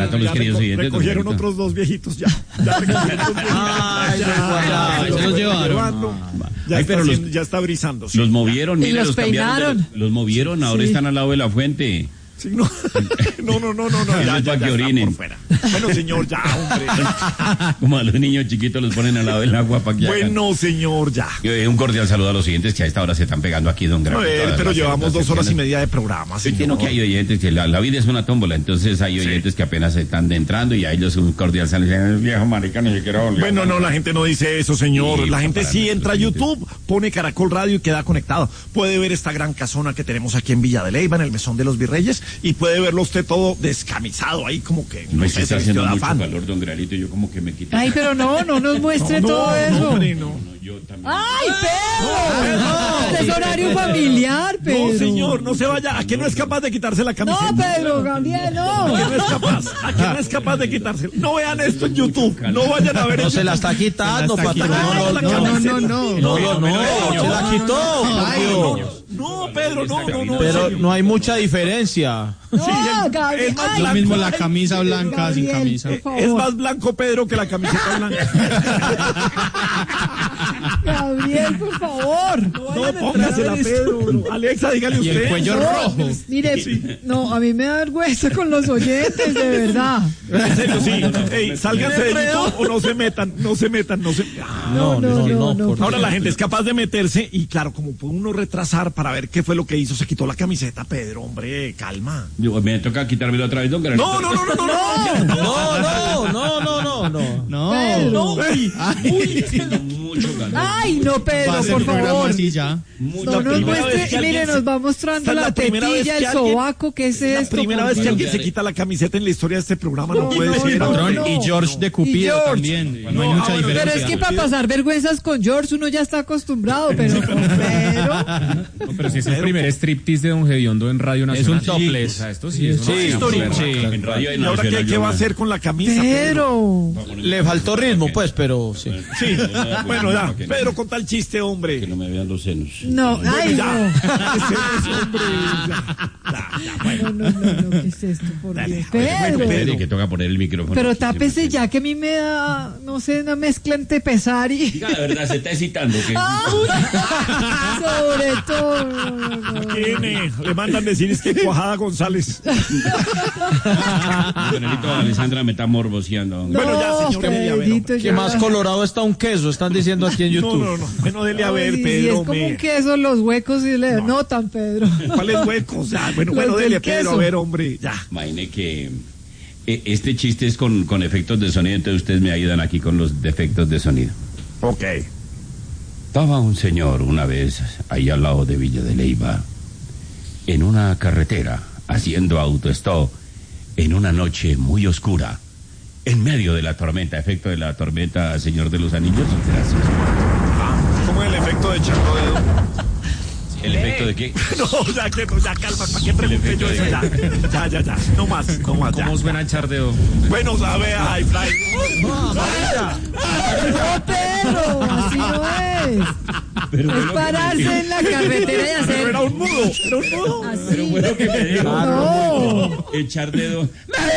a todos los queridos oyentes. Recogieron otros dos viejitos ya. Ya recogieron otros viejitos. Se los llevaron. Ya está brisando. Sí. Los movieron, Y mire, los los cambiaron. peinaron. Los movieron, ahora están al lado de la fuente. Sí, no. No. Ya, para que orinen. Por fuera. Bueno, señor, ya, hombre. Como a los niños chiquitos los ponen al lado del agua para que hagan. Bueno, señor, ya. Un cordial saludo a los oyentes que a esta hora se están pegando aquí, don Gran. Pero llevamos 2 horas y media de programa. Sí, no, que hay oyentes que la vida es una tómbola, entonces hay oyentes que apenas están entrando y a ellos un cordial saludo. El viejo marica ni siquiera volvió. Bueno, no, la gente no dice eso, señor. Sí, la gente para sí entra a nuestros YouTube, pone Caracol Radio y queda conectado. Puede ver esta gran casona que tenemos aquí en Villa de Leyva, en el Mesón de los Virreyes, y puede verlo usted todo descamisado ahí, como que No sé, está haciendo mucho afán. calor, don Granito, yo como que me quité. Ay, pero no nos muestre todo eso. Hombre, no. Yo también. ¡Ay, Pedro! Es horario familiar, Pedro. No, señor, no se vaya. ¿A qué no es capaz de quitarse la camiseta? No, Pedro, Gabriel, ¿A no. qué no es capaz? ¿A qué no es capaz de quitarse? No vean esto en YouTube. No vayan a ver No en se la YouTube. está quitando, patrón. No. Se la quitó. por Dios. No, Pedro, no. Pero no hay mucha diferencia. No, Gabriel. es más Ay, Lo mismo la ay, camisa blanca sin Gabriel, camisa. por favor. Es más blanco, Pedro, que la camiseta blanca. Gabriel, por favor. No, póngasela, Pedro. Alexa, dígale Y usted. el cuello No, rojo. mire, no, a mí me da vergüenza con los oyentes, de verdad. En serio, sí. Ey, sálganse de YouTube o no se metan. No. No. Ahora la gente es capaz de meterse y claro, como puede uno retrasar para ver qué fue lo que hizo, se quitó la camiseta, Pedro, hombre, calma. Me toca quitármelo otra vez, don Granito. No. No. Pedro. Haciendo mucho calor. Ay, no, Va a Pedro, ser por programa favor. así ya. No nos primera vez que muestre, alguien mire, se- nos va mostrando Esta es la la primera vez tetilla, que el alguien- sobaco, ¿qué es La esto? primera vez que alguien se Bueno, quita la camiseta en la historia de este programa, no puede no, ser. no, Patrón, no. y George de Cupido George. también. No hay No, mucha bueno, Pero diferencia. es que para pasar vergüenzas con George uno ya está acostumbrado, pero con Pedro. No, pero si es el primer striptease de Don Gediondo en Radio Nacional. Es un topless. O sea, esto sí es Sí, una histórico. En Radio ¿Y ahora qué va a hacer con la camisa, Pedro? Pedro. Le faltó ritmo, pues, pero sí. Sí, bueno, ya. Pedro, con tal chiste, Que hombre. no me vean los senos. No, ay, ya. no. Ese hombre, ya. No, ¿qué es esto? Por Dale, Dios. a ver, bueno, Pedro. Pedro, que toca poner el micrófono. Pero tápese ya que a mí me da, no sé, una mezcla entre pesar y... Diga la verdad, se está excitando. Que... Sobre todo. no. ¿Quién le mandan decir es que Cuajada González? Señorito Alessandra me está morboseando. don No, Bueno, ya, señor, dele a ver, Pedrito, hombre. Que ya. más colorado está un queso, están diciendo aquí en YouTube. No. Bueno, dele a ver, Ay, Pedro. si es como un queso, los huecos y le notan, Pedro. ¿Cuáles huecos? Ya, bueno, Los dele, del Pedro, a queso. ver, hombre. Ya. Imagine que este chiste es con efectos de sonido, entonces ustedes me ayudan aquí con los defectos de sonido. Ok. Estaba un señor una vez ahí al lado de Villa de Leyva, en una carretera, haciendo autostop, en una noche muy oscura, en medio de la tormenta. Efecto de la tormenta, Señor de los Anillos. Gracias. ¿Cómo es el efecto de Charro Dedo? ¿El efecto de qué? No, ya calma, ¿para qué pregunté yo eso? Ya. No más, ya. ¿Cómo suena el chardeo? Bueno, sabe, High Fly. No, Pedro, así no es. Es pararse en la carretera y Pero hacer era un mudo. así. Bueno, que me dijo, No. echar dedo.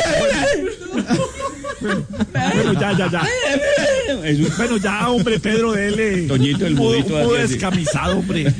Bueno, ya. Es un Bueno, ya, hombre, Pedro, dele. Toñito, el Mudo mudito hace así. descamisado, hombre.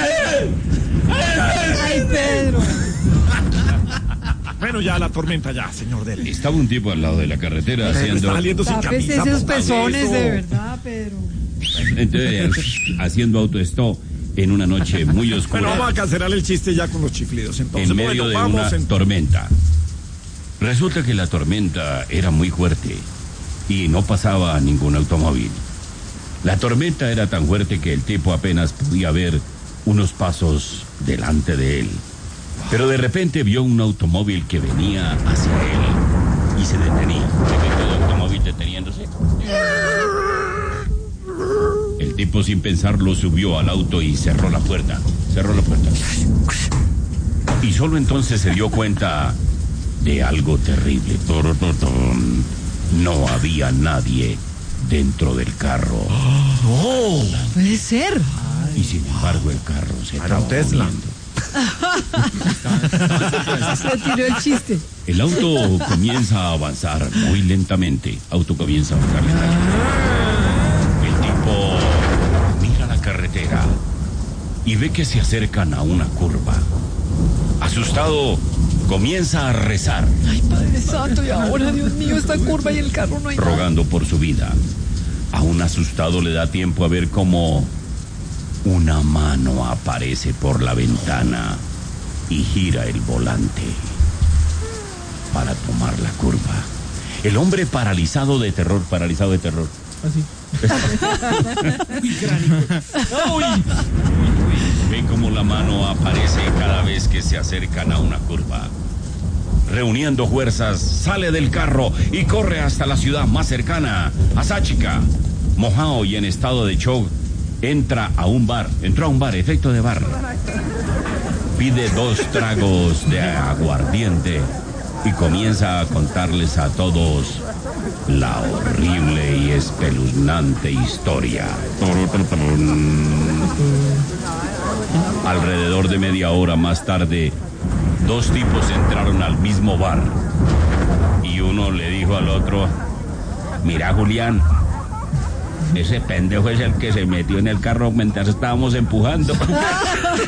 Ay, Pedro. Bueno, ya la tormenta, ya, señor, dele. Estaba un tipo al lado de la carretera Está haciendo, saliendo sin Tápese camisa. esos póngase pezones, eso. de verdad, Pedro. entonces, haciendo autostop en una noche muy oscura. Bueno, vamos a cancelar el chiste ya con los chiflidos. Entonces, En medio de vamos una tormenta. Resulta que la tormenta era muy fuerte y no pasaba ningún automóvil. La tormenta era tan fuerte que el tipo apenas podía ver unos pasos delante de él. Pero de repente vio un automóvil que venía hacia él y se detenía. Efecto de automóvil deteniéndose. El tipo, sin pensarlo, subió al auto y cerró la puerta. Y solo entonces se dio cuenta de algo terrible. No había nadie dentro del carro. Puede ser. Y sin embargo el carro se Era estaba un Tesla. moviendo. Se tiró el chiste. El auto comienza a avanzar muy lentamente. Auto comienza a avanzar lentamente. El tipo mira la carretera y ve que se acercan a una curva. Asustado, comienza a rezar, Ay, Padre Santo, y ahora, Dios mío, esta curva y el carro no hay nada. rogando por su vida. Aún asustado le da tiempo a ver cómo una mano aparece por la ventana y gira el volante para tomar la curva. El hombre paralizado de terror. Así. Ve cómo la mano aparece cada vez que se acercan a una curva. Reuniendo fuerzas, sale del carro y corre hasta la ciudad más cercana, a Sáchica. Mojado y en estado de shock, entró a un bar, efecto de bar. Pide 2 tragos de aguardiente y comienza a contarles a todos la horrible y espeluznante historia. Alrededor de media hora más tarde, 2 tipos entraron al mismo bar y uno le dijo al otro: mira, Julián, ese pendejo es el que se metió en el carro mientras estábamos empujando.